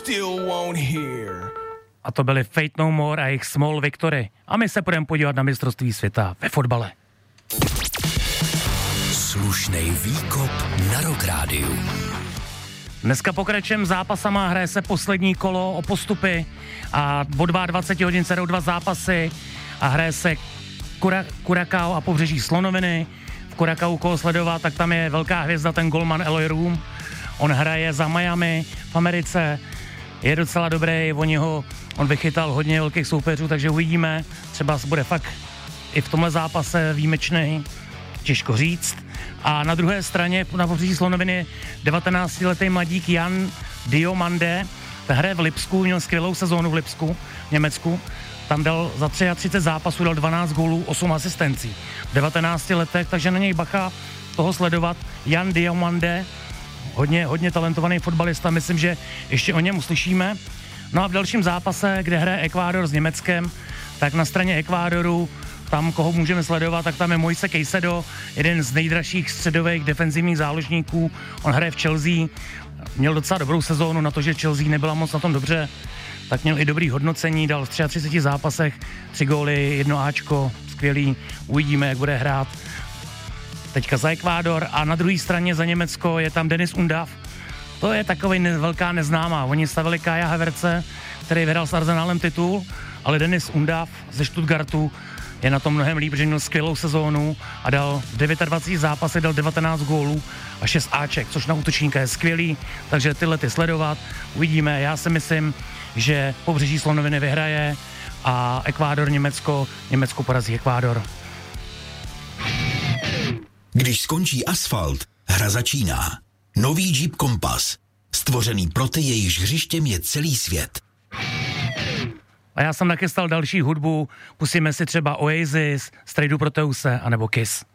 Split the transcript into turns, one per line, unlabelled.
still won't hear.
A to byly Fate No More a jejich Small Victory. A my se budeme podívat na mistrovství světa ve fotbale.
Slušnej výkop na Rock Rádiu.
Dneska pokračujeme zápasama, hraje se poslední kolo o postupy a o 22 hodin se jdou 2 zápasy a hraje se Curacao a Pobřeží Slonoviny. V Curacao koho sledovat, tak tam je velká hvězda, ten golman Eloy Room. On hraje za Miami v Americe, je docela dobrý, on vychytal hodně velkých soupeřů, takže uvidíme, třeba bude fakt i v tomhle zápase výjimečný, těžko říct. A na druhé straně na Pobřeží Slonoviny 19-letý mladík Jan Diomande, ten hraje v Lipsku, měl skvělou sezónu v Lipsku, v Německu. Tam dal za 33 zápasů, dal 12 gólů, 8 asistencí. V 19 letech, takže na něj bacha toho sledovat. Jan Diomande, hodně talentovaný fotbalista, myslím, že ještě o něm uslyšíme. No a v dalším zápase, kde hraje Ekvádor s Německem, tak na straně Ekvádoru, tam koho můžeme sledovat, tak tam je Moise Caicedo, jeden z nejdražších středových defenzivních záložníků. On hraje v Chelsea, měl docela dobrou sezónu na to, že Chelsea nebyla moc na tom dobře, tak měl i dobrý hodnocení, dal v 33 zápasech 3 góly, 1 áčko, skvělý, uvidíme, jak bude hrát teďka za Ekvádor. A na druhé straně za Německo je tam Denis Undav, to je takovej velká neznámá, oni stavili Kaja Havertze, který vyhrál s Arsenálem titul, ale Denis Undav ze Stuttgartu je na tom mnohem líp, že měl skvělou sezónu a dal 29 zápasy, dal 19 gólů a 6 áček, což na útočníka je skvělý, takže tyhle ty sledovat, uvidíme. Já si myslím, že Pobřeží Slonoviny vyhraje a Ekvádor, Německo porazí Ekvádor.
Když skončí asfalt, hra začíná. Nový Jeep Compass, stvořený pro ty, jejichž hřištěm je celý svět.
A já jsem nachystal další hudbu, pustíme si třeba Oasis, Stray Do Proteuse anebo Kiss.